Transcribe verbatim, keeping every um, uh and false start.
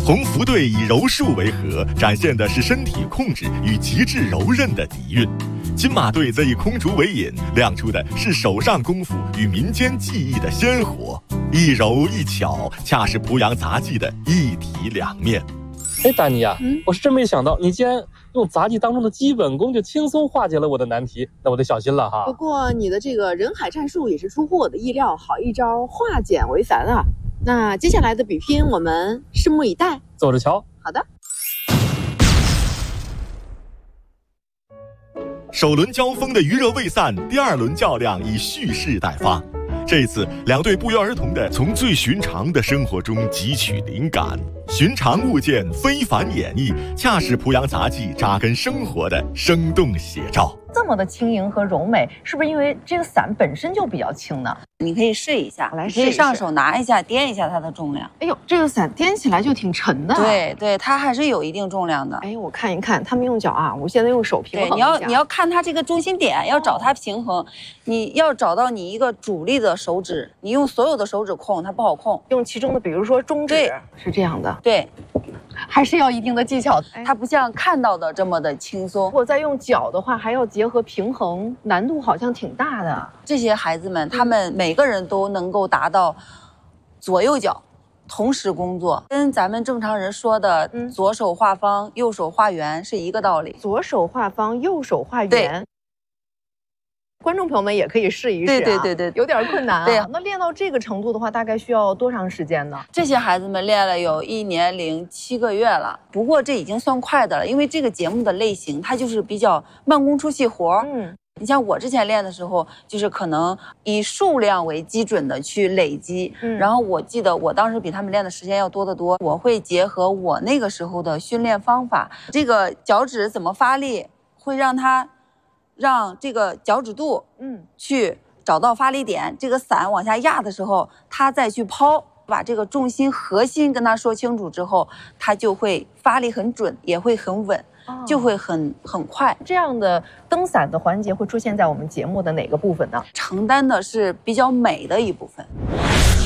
红福队以柔术为核，展现的是身体控制与极致柔韧的底蕴。金马队则以空竹为引，亮出的是手上功夫与民间技艺的鲜活。一柔一巧，恰是濮阳杂技的一体两面。 哎，达尼啊， 嗯， 我是真没想到，你竟然用杂技当中的基本功就轻松化解了我的难题，那我得小心了哈。 不过你的这个人海战术也是出乎我的意料，好一招化简为繁啊！那接下来的比拼，我们拭目以待， 走着瞧。 好的。 首轮交锋的余热未散，第二轮较量已蓄势待发。这次两队不约而同地从最寻常的生活中汲取灵感，寻常物件非凡演绎，恰是濮阳杂技扎根生活的生动写照。 这么的轻盈和柔美，是不是因为这个伞本身就比较轻呢？ 你可以试一下， 来试一试， 你可以上手拿一下，掂一下它的重量。 哎呦，这个伞掂起来就挺沉的。 对对，它还是有一定重量的。 哎，我看一看，他们用脚啊，我现在用手平衡对，你要你要看它这个中心点，要找它平衡。哦、你要找到你一个主力的手指，你用所有的手指控，它不好控。 用其中的，比如说中指，是这样的。 对。 还是要一定的技巧， 它不像看到的这么的轻松。 如果再用脚的话，还要结合平衡，难度好像挺大的。 这些孩子们，他们每个人都能够达到左右脚同时工作，跟咱们正常人说的左手画方、右手画圆是一个道理。 左手画方，右手画圆。观众朋友们也可以试一试、啊， 对对对对， 有点困难啊。 对， 那练到这个程度的话，大概需要多长时间呢？ 这些孩子们练了有一年零七个月了，不过这已经算快的了，因为这个节目的类型它就是比较慢工出细活。嗯，你像我之前练的时候，就是可能以数量为基准的去累积，嗯，然后我记得我当时比他们练的时间要多得多。我会结合我那个时候的训练方法，这个脚趾怎么发力，会让他。让这个脚趾肚，嗯，去找到发力点。这个伞往下压的时候，他再去抛，把这个重心核心跟他说清楚之后，他就会发力很准，也会很稳，哦、就会很很快。 这样的蹬伞的环节会出现在我们节目的哪个部分呢？ 承担的是比较美的一部分。